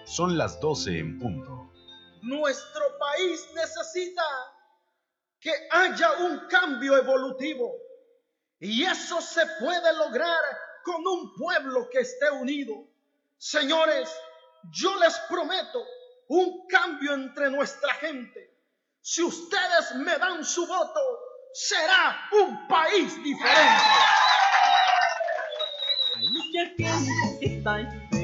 Son las 12 en punto. Nuestro país necesita que haya un cambio evolutivo y eso se puede lograr con un pueblo que esté unido. Señores, yo les prometo un cambio entre nuestra gente. Si ustedes me dan su voto, será un país diferente. Hay mucha gente que está